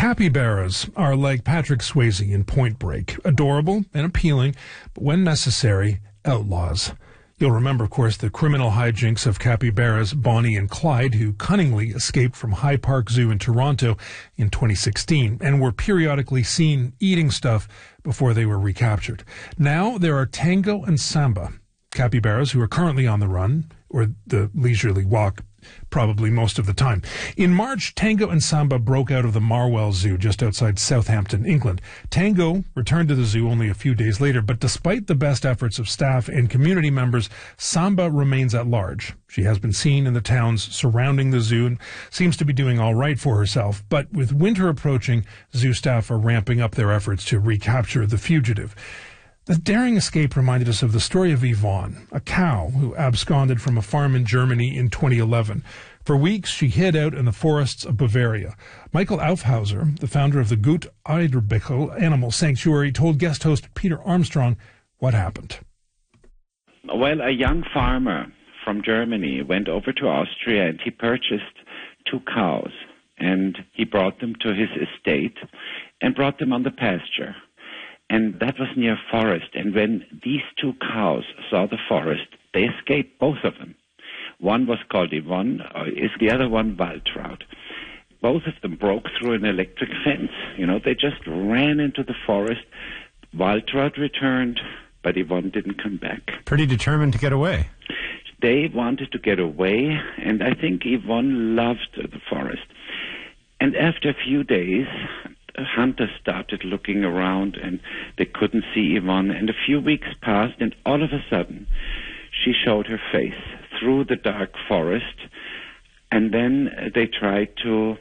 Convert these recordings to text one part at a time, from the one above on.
Capybaras are like Patrick Swayze in Point Break, adorable and appealing, but when necessary, outlaws. You'll remember, of course, the criminal hijinks of capybaras Bonnie and Clyde, who cunningly escaped from High Park Zoo in Toronto in 2016 and were periodically seen eating stuff before they were recaptured. Now there are Tango and Samba, capybaras who are currently on the run, or the leisurely walk, probably most of the time. In March, Tango and Samba broke out of the Marwell Zoo just outside Southampton, England. Tango returned to the zoo only a few days later, but despite the best efforts of staff and community members, Samba remains at large. She has been seen in the towns surrounding the zoo and seems to be doing all right for herself. But with winter approaching, zoo staff are ramping up their efforts to recapture the fugitive. The daring escape reminded us of the story of Yvonne, a cow who absconded from a farm in Germany in 2011. For weeks, she hid out in the forests of Bavaria. Michael Aufhauser, the founder of the Gut Eiderbechl Animal Sanctuary, told guest host Peter Armstrong what happened. Well, a young farmer from Germany went over to Austria and he purchased 2 cows. And he brought them to his estate and brought them on the pasture. And that was near a forest. And when these 2 cows saw the forest, they escaped, both of them. One was called Yvonne, the other one Waltraud. Both of them broke through an electric fence. They just ran into the forest. Waltraud returned, but Yvonne didn't come back. Pretty determined to get away. They wanted to get away, and I think Yvonne loved the forest. And after a few days, hunters started looking around and they couldn't see Yvonne, and a few weeks passed and all of a sudden she showed her face through the dark forest, and then they tried to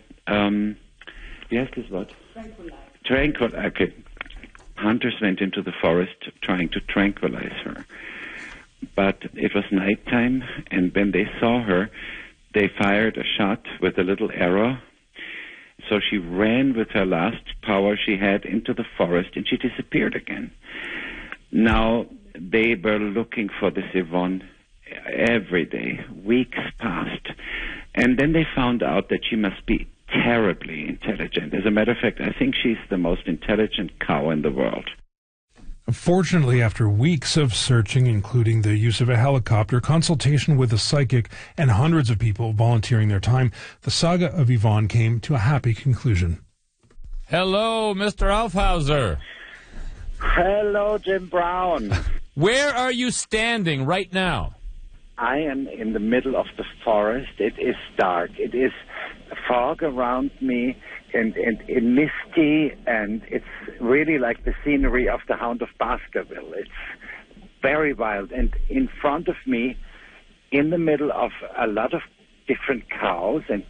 hunters went into the forest trying to tranquilize her, but it was nighttime, and when they saw her they fired a shot with a little arrow. So she ran with her last power she had into the forest, and she disappeared again. Now, they were looking for this Yvonne every day. Weeks passed. And then they found out that she must be terribly intelligent. As a matter of fact, I think she's the most intelligent cow in the world. Fortunately, after weeks of searching, including the use of a helicopter, consultation with a psychic, and hundreds of people volunteering their time, the saga of Yvonne came to a happy conclusion. Hello, Mr. Aufhauser. Hello, Jim Brown. Where are you standing right now? I am in the middle of the forest. It is dark. It is fog around me and misty, and it's really like the scenery of The Hound of Baskerville. It's very wild. And in front of me, in the middle of a lot of different cows and